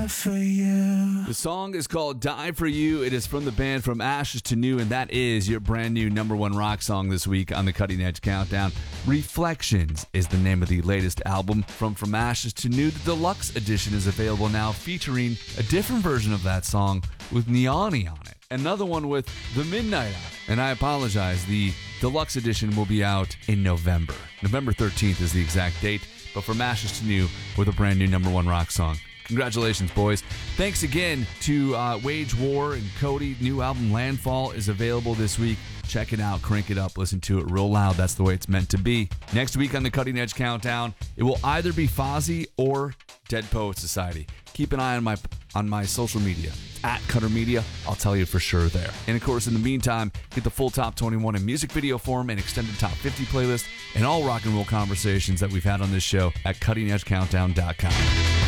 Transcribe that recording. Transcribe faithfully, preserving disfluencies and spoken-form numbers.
For you. The song is called Die For You. It is from the band From Ashes to New, and that is your brand new number one rock song this week on the Cutting Edge Countdown. Reflections is the name of the latest album from From Ashes to New. The deluxe edition is available now, featuring a different version of that song with Neoni on it. Another one with The Midnight Hour. And I apologize, the deluxe edition will be out in November. November thirteenth is the exact date, but From Ashes to New with a brand new number one rock song. Congratulations, boys. Thanks again to uh, Wage War and Cody. New album Landfall is available this week. Check it out, crank it up, listen to it real loud. That's the way it's meant to be. Next week on the Cutting Edge Countdown, it will either be Fozzy or Dead Poet Society. Keep an eye on my on my social media. At Cutter Media, I'll tell you for sure there. And of course, in the meantime, get the full Top twenty-one in music video form and extended Top fifty playlist and all rock and roll conversations that we've had on this show at cutting edge countdown dot com.